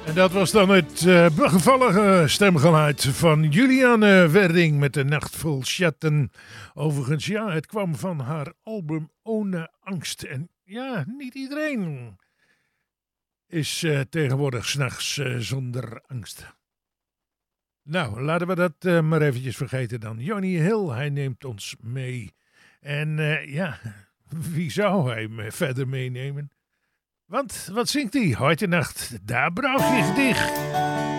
En dat was dan het begevallige stemgeluid van Juliane Werding met de Nacht vol Schatten. Overigens, ja, het kwam van haar album Ohne Angst. En ja, niet iedereen is tegenwoordig 's nachts zonder angst. Nou, laten we dat maar eventjes vergeten dan. Johnny Hill, hij neemt ons mee. En ja, wie zou hij me verder meenemen? Want, wat zingt hij? Heute Nacht, da brauch ich dich.